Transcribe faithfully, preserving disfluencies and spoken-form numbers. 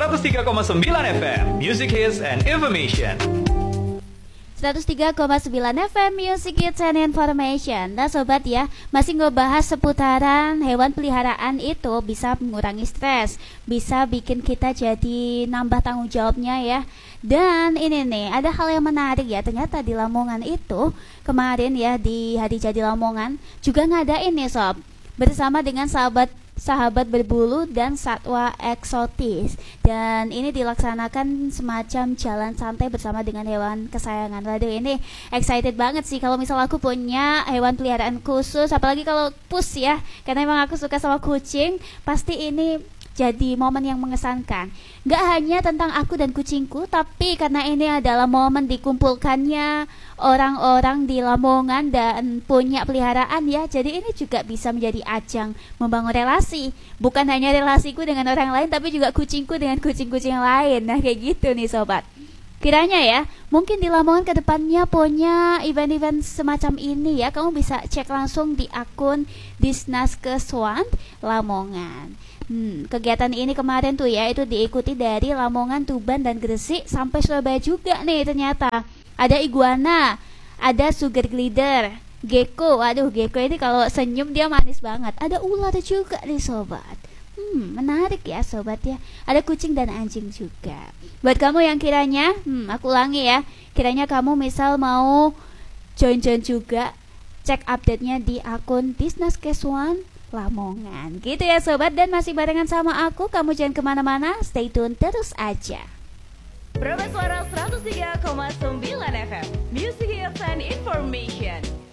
seratus tiga koma sembilan F M Music Hits and Information. seratus tiga koma sembilan F M Music Hits and Information. Nah sobat ya, masih ngebahas seputaran hewan peliharaan itu bisa mengurangi stres, bisa bikin kita jadi nambah tanggung jawabnya ya. Dan ini nih, ada hal yang menarik ya. Ternyata di Lamongan itu kemarin ya, di Hari Jadi Lamongan juga ngadain nih sob, bersama dengan sahabat sahabat berbulu dan satwa eksotis. Dan ini dilaksanakan semacam jalan santai bersama dengan hewan kesayangan. Waduh, ini excited banget sih kalau misal aku punya hewan peliharaan khusus, apalagi kalau pus ya, karena emang aku suka sama kucing. Pasti ini jadi momen yang mengesankan. Gak hanya tentang aku dan kucingku, tapi karena ini adalah momen dikumpulkannya orang-orang di Lamongan dan punya peliharaan ya, jadi ini juga bisa menjadi ajang membangun relasi. Bukan hanya relasiku dengan orang lain, tapi juga kucingku dengan kucing-kucing lain. Nah kayak gitu nih sobat. Kiranya ya, mungkin di Lamongan kedepannya punya event-event semacam ini ya. Kamu bisa cek langsung di akun Disnaskeswan Lamongan. Hmm, kegiatan ini kemarin tuh ya, itu diikuti dari Lamongan, Tuban, dan Gresik sampai Surabaya juga nih ternyata. Ada iguana, ada sugar glider, gecko. Waduh, gecko ini kalau senyum dia manis banget. Ada ular juga nih sobat. Hmm, menarik ya sobat ya. Ada kucing dan anjing juga. Buat kamu yang kiranya, hmm, aku ulangi ya, kiranya kamu misal mau join-join juga, cek update-nya di akun Disnaskeswan Lamongan. Gitu ya sobat, dan masih barengan sama aku. Kamu jangan kemana-mana, stay tune terus aja. Proba Suara seratus tiga koma sembilan F M Music Hits and Information.